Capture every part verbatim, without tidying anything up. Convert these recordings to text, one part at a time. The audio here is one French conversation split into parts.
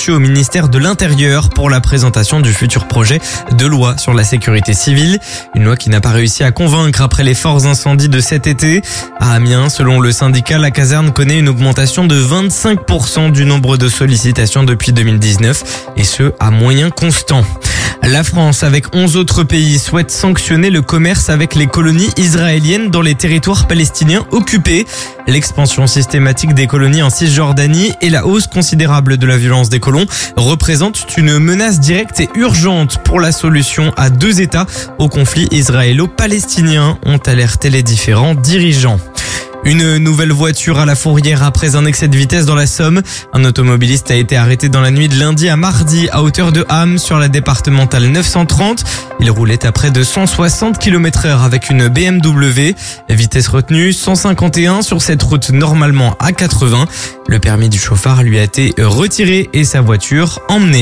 reçu au ministère de l'Intérieur pour la présentation du futur projet de loi sur la sécurité civile. Une loi qui n'a pas réussi à convaincre après les forts incendies de cet été. À Amiens, selon le syndicat, la caserne connaît une augmentation de vingt-cinq pour cent du nombre de sollicitations depuis deux mille dix-neuf, et ce, à moyen constant. La France, avec onze autres pays, souhaite sanctionner le commerce avec les colonies israéliennes dans les territoires palestiniens occupés. L'expansion systématique des colonies en Cisjordanie et la hausse considérable de la violence des colons représentent une menace directe et urgente pour la solution à deux États au conflit israélo-palestinien, ont alerté les différents dirigeants. Une nouvelle voiture à la fourrière après un excès de vitesse dans la Somme. Un automobiliste a été arrêté dans la nuit de lundi à mardi à hauteur de Ham sur la départementale neuf cent trente. Il roulait à près de cent soixante kilomètres heure avec une B M W. Vitesse retenue cent cinquante et un sur cette route normalement à quatre-vingts. Le permis du chauffard lui a été retiré et sa voiture emmenée.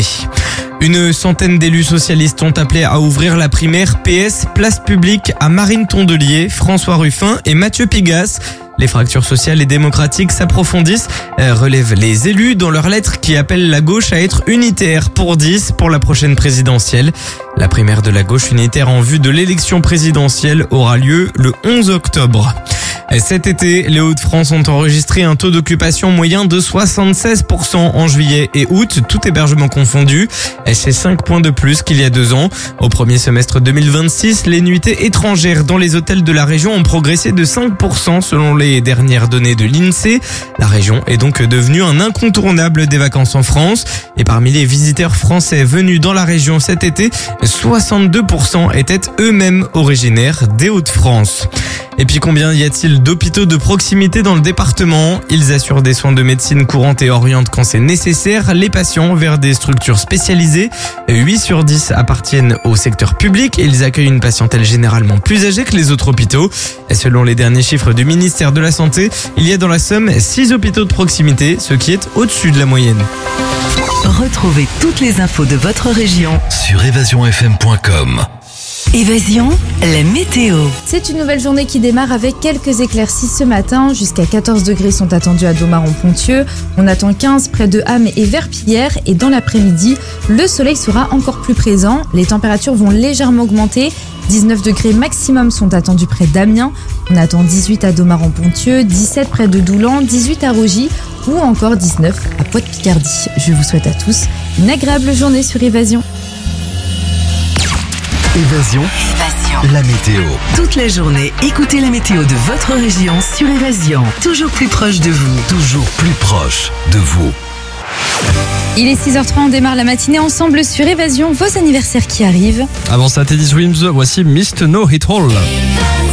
Une centaine d'élus socialistes ont appelé à ouvrir la primaire P S Place Publique à Marine Tondelier, François Ruffin et Mathieu Pigasse. Les fractures sociales et démocratiques s'approfondissent, relèvent les élus dans leur lettre qui appelle la gauche à être unitaire pour dix pour la prochaine présidentielle. La primaire de la gauche unitaire en vue de l'élection présidentielle aura lieu le onze octobre. Cet été, les Hauts-de-France ont enregistré un taux d'occupation moyen de soixante-seize pour cent en juillet et août, tout hébergement confondu. C'est cinq points de plus qu'il y a deux ans. Au premier semestre deux mille vingt-six, les nuitées étrangères dans les hôtels de la région ont progressé de cinq pour cent selon les dernières données de l'INSEE. La région est donc devenue un incontournable des vacances en France. Et parmi les visiteurs français venus dans la région cet été, soixante-deux pour cent étaient eux-mêmes originaires des Hauts-de-France. Et puis combien y a-t-il d'hôpitaux de proximité dans le département? Ils assurent des soins de médecine courante et orientent quand c'est nécessaire les patients vers des structures spécialisées. huit sur dix appartiennent au secteur public et ils accueillent une patientèle généralement plus âgée que les autres hôpitaux. Et selon les derniers chiffres du ministère de la Santé, il y a dans la Somme six hôpitaux de proximité, ce qui est au-dessus de la moyenne. Retrouvez toutes les infos de votre région sur évasion f m point com. Évasion, la météo. C'est une nouvelle journée qui démarre avec quelques éclaircies ce matin. Jusqu'à quatorze degrés sont attendus à Domaron-Pontieux. On attend quinze près de Ham et Verpillière. Et dans l'après-midi, le soleil sera encore plus présent. Les températures vont légèrement augmenter. dix-neuf degrés maximum sont attendus près d'Amiens. On attend dix-huit à Domaron-Pontieux, dix-sept près de Doulan, dix-huit à Rogy ou encore dix-neuf à Poix-de-Picardie. Je vous souhaite à tous une agréable journée sur Évasion. Évasion, Évasion, la météo. toute la journée, écoutez la météo de votre région sur Évasion. Toujours plus proche de vous. Toujours plus proche de vous. Il est six heures trois, on démarre la matinée ensemble sur Évasion. Vos anniversaires qui arrivent. Avant ça, Teddy Swims, voici Mister No Hit All.